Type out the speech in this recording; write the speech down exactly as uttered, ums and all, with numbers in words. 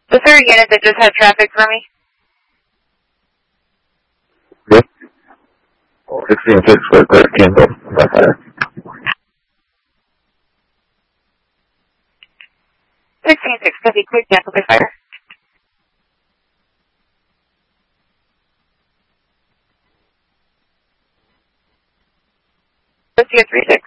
Was there a unit that just had traffic for me? Yep. sixteen six, clear, clear, cancel, by fire. sixteen six, copy, quick, cancel by fire. Let's see a three six.